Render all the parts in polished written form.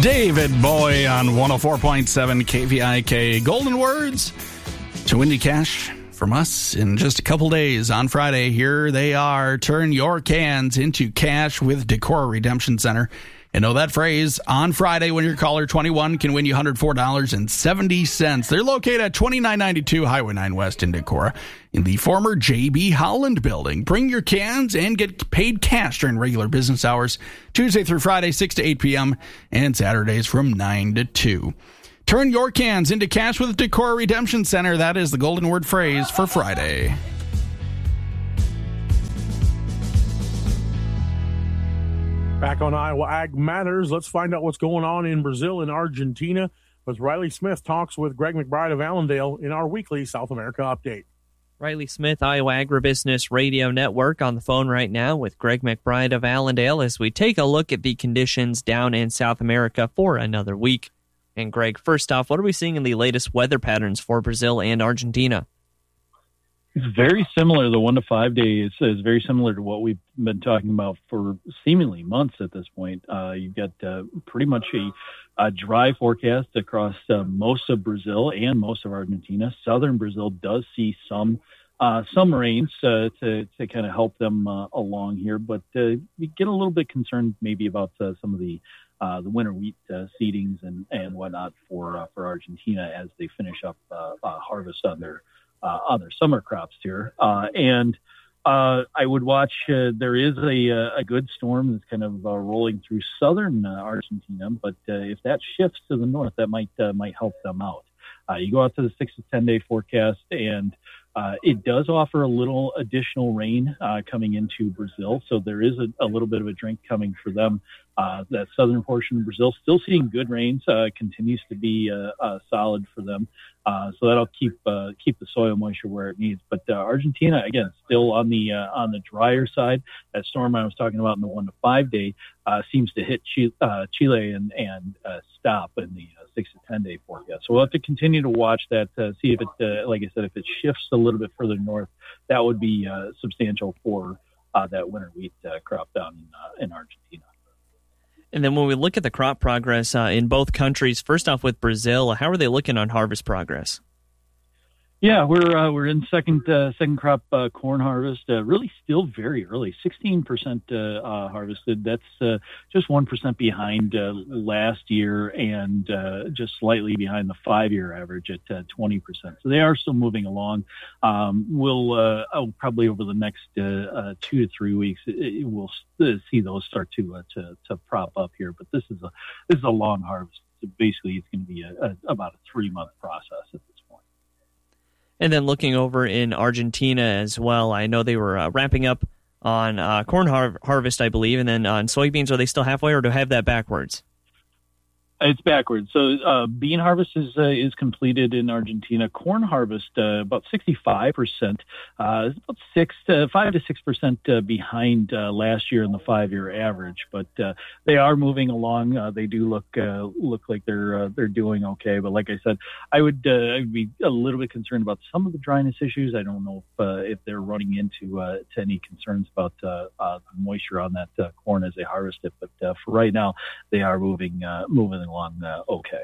David Boy on 104.7 KVIK. Golden words to win you cash from us in just a couple days. On Friday, here they are. Turn your cans into cash with Decorah Redemption Center. And know that phrase, on Friday when your caller 21 can win you $104.70. They're located at 2992 Highway 9 West in Decorah in the former J.B. Holland building. Bring your cans and get paid cash during regular business hours, Tuesday through Friday, 6 to 8 p.m., and Saturdays from 9 to 2. Turn your cans into cash with Decorah Redemption Center. That is the golden word phrase for Friday. Back on Iowa Ag Matters, let's find out what's going on in Brazil and Argentina as Riley Smith talks with Greg McBride of Allendale in our weekly South America update. Riley Smith, Iowa Agribusiness Radio Network, on the phone right now with Greg McBride of Allendale as we take a look at the conditions down in South America for another week. And Greg, first off, what are we seeing in the latest weather patterns for Brazil and Argentina? It's very similar. The 1 to 5 day is very similar to what we've been talking about for seemingly months at this point. You've got pretty much a dry forecast across most of Brazil and most of Argentina. Southern Brazil does see some rains to kind of help them along here, but we get a little bit concerned maybe about some of the winter wheat seedings and whatnot for Argentina as they finish up harvest on their summer crops here. I would watch, there is a good storm that's kind of rolling through southern Argentina, but if that shifts to the north, that might help them out. You go out to the 6 to 10 day forecast, and it does offer a little additional rain coming into Brazil, so there is a little bit of a drink coming for them. That southern portion of Brazil still seeing good rains, continues to be solid for them. So that'll keep the soil moisture where it needs. But Argentina, again, still on the drier side. That storm I was talking about in the 1 to 5 day seems to hit Chile and stop in the 6 to 10 day forecast. So we'll have to continue to watch that, see if it, like I said, if it shifts a little bit further north, that would be substantial for that winter wheat crop down in Argentina. And then when we look at the crop progress in both countries, first off with Brazil, how are they looking on harvest progress? Yeah, we're in second crop corn harvest. Really still very early, 16% harvested. That's just 1% behind last year and just slightly behind the 5-year average at 20%. So they are still moving along. We'll probably over the next 2 to 3 weeks we'll see those start to prop up here. But this is a long harvest. So basically, it's going to be about a 3-month process at this point. And then looking over in Argentina as well, I know they were wrapping up on corn harvest, I believe, and then on soybeans, are they still halfway, or do I have that backwards? It's backwards. So bean harvest is completed in Argentina. Corn harvest about 65%, about 5 to 6% behind last year in the 5-year average. But they are moving along. They do look like they're doing okay. But like I said, I'd be a little bit concerned about some of the dryness issues. I don't know if they're running into to any concerns about the moisture on that corn as they harvest it. But for right now, they are moving along okay.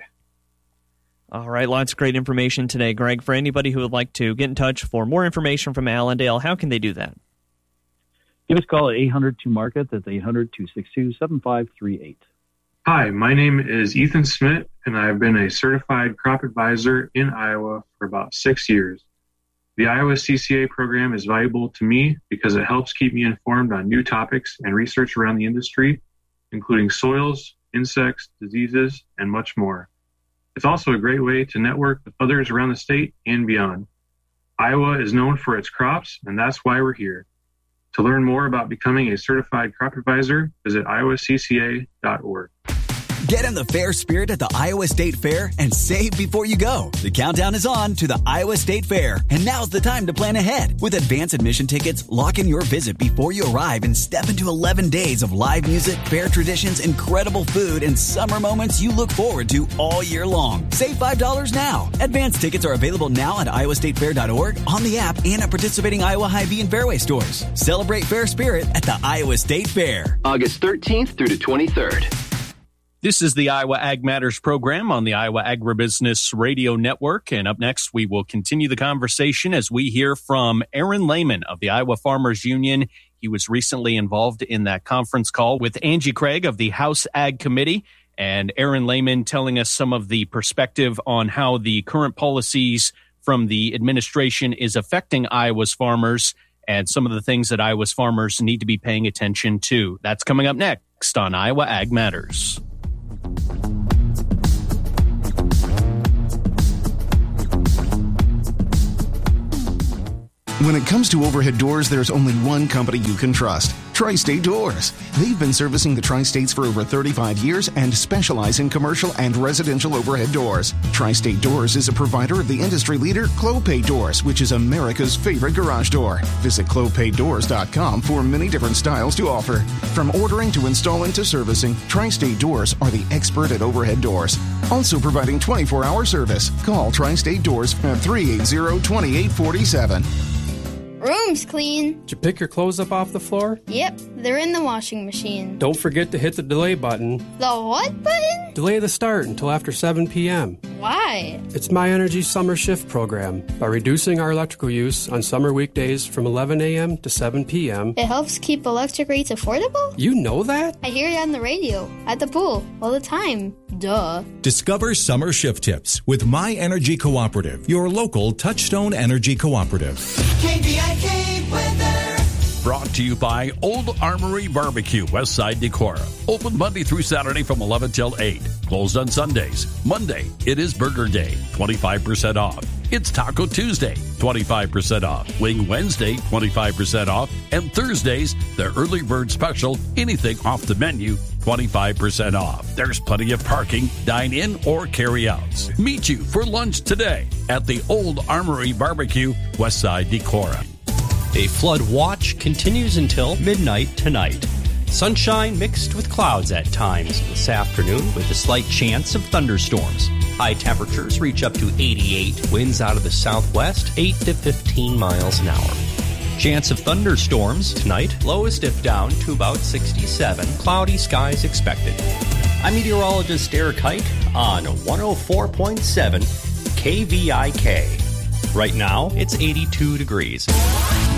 All right, lots of great information today, Greg. For anybody who would like to get in touch for more information from Allendale, how can they do that? Give us a call at 800-2-MARKET. That's 800-262-7538. Hi, my name is Ethan Smith, and I've been a certified crop advisor in Iowa for about 6 years. The Iowa CCA program is valuable to me because it helps keep me informed on new topics and research around the industry, including soils, insects, diseases, and much more. It's also a great way to network with others around the state and beyond. Iowa is known for its crops, and that's why we're here. To learn more about becoming a certified crop advisor, visit iowacca.org. Get in the fair spirit at the Iowa State Fair and save before you go. The countdown is on to the Iowa State Fair, and now's the time to plan ahead. With advance admission tickets, lock in your visit before you arrive and step into 11 days of live music, fair traditions, incredible food, and summer moments you look forward to all year long. Save $5 now. Advance tickets are available now at iowastatefair.org, on the app, and at participating Iowa Hy-Vee and Fairway stores. Celebrate fair spirit at the Iowa State Fair. August 13th through the 23rd. This is the Iowa Ag Matters program on the Iowa Agribusiness Radio Network. And up next, we will continue the conversation as we hear from Aaron Lehman of the Iowa Farmers Union. He was recently involved in that conference call with Angie Craig of the House Ag Committee. And Aaron Lehman telling us some of the perspective on how the current policies from the administration is affecting Iowa's farmers and some of the things that Iowa's farmers need to be paying attention to. That's coming up next on Iowa Ag Matters. When it comes to overhead doors, there's only one company you can trust, Tri-State Doors. They've been servicing the Tri-States for over 35 years and specialize in commercial and residential overhead doors. Tri-State Doors is a provider of the industry leader, Clopay Doors, which is America's favorite garage door. Visit clopaydoors.com for many different styles to offer. From ordering to installing to servicing, Tri-State Doors are the expert at overhead doors. Also providing 24-hour service. Call Tri-State Doors at 380-2847. Room's clean. Did you pick your clothes up off the floor? Yep, they're in the washing machine. Don't forget to hit the delay button. The what button? Delay the start until after 7 p.m. Why? It's My Energy Summer Shift program. By reducing our electrical use on summer weekdays from 11 a.m. to 7 p.m. It helps keep electric rates affordable? You know that? I hear it on the radio, at the pool, all the time. Duh. Discover summer shift tips with My Energy Cooperative, your local Touchstone Energy Cooperative. KVIK weather. Brought to you by Old Armory Barbecue, Westside Decorah. Open Monday through Saturday from 11 till 8. Closed on Sundays. Monday, it is Burger Day, 25% off. It's Taco Tuesday, 25% off. Wing Wednesday, 25% off. And Thursdays, the early bird special, anything off the menu, 25% off. There's plenty of parking, dine-in, or carry-outs. Meet you for lunch today at the Old Armory Barbecue, Westside Decorah. A flood watch continues until midnight tonight. Sunshine mixed with clouds at times this afternoon with a slight chance of thunderstorms. High temperatures reach up to 88. Winds out of the southwest, 8 to 15 miles an hour. Chance of thunderstorms tonight. Lowest dip down to about 67. Cloudy skies expected. I'm meteorologist Eric Hike on 104.7 KVIK. Right now, it's 82 degrees.